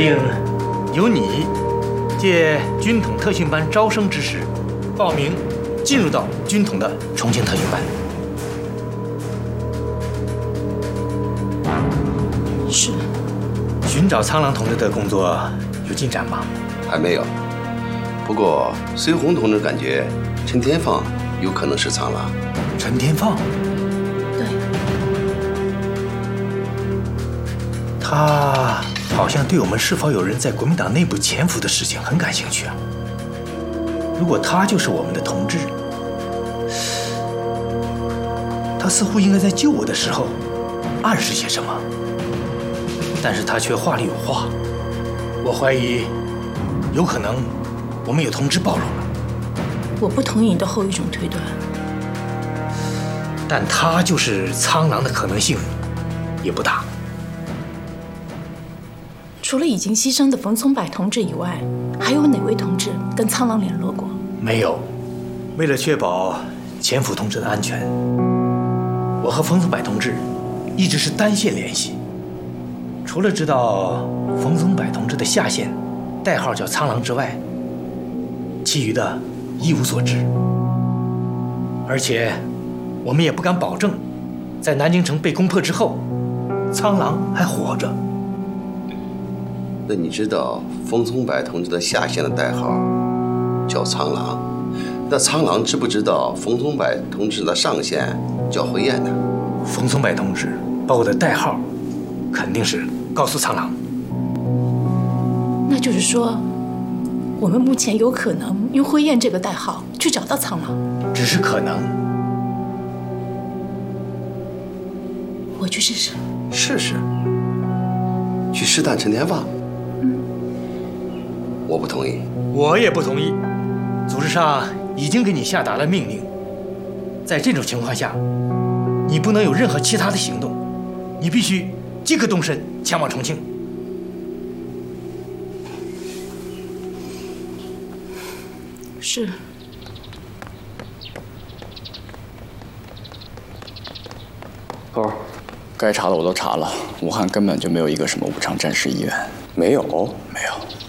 定由你借军统特训班招生之时，报名进入到军统的重庆特训班。 是。 寻找苍狼同志的工作有进展吗？ 还没有。不过随红同志感觉陈天放有可能是苍狼。 陈天放？ 对。 他好像对我们是否有人在国民党内部潜伏的事情很感兴趣啊。如果他就是我们的同志，他似乎应该在救我的时候暗示些什么，但是他却话里有话。我怀疑有可能我们有同志暴露了。 我不同意你的后一种推断， 但他就是苍狼的可能性也不大。 除了已经牺牲的冯从柏同志以外，还有哪位同志跟苍狼联络过？ 没有。为了确保潜伏同志的安全，我和冯从柏同志一直是单线联系。除了知道冯从柏同志的下线代号叫苍狼之外，其余的一无所知。而且我们也不敢保证，在南京城被攻破之后，苍狼还活着。 那你知道冯从柏同志的下线的代号叫苍狼，那苍狼知不知道冯从柏同志的上线叫辉焰呢？ 冯从柏同志把我的代号肯定是告诉苍狼。 那就是说，我们目前有可能用辉焰这个代号去找到苍狼。 只是可能。 我去试试。 试试？去试探陈天放？我不同意。 我也不同意。组织上已经给你下达了命令，在这种情况下，你不能有任何其他的行动，你必须即刻动身前往重庆。 是。 头儿，该查的我都查了，武汉根本就没有一个什么武昌战时医院。 没有？ 没有。